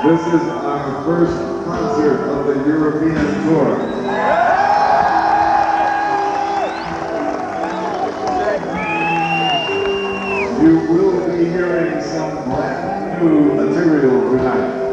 This is our first concert of the European tour. You will be hearing some brand new material tonight.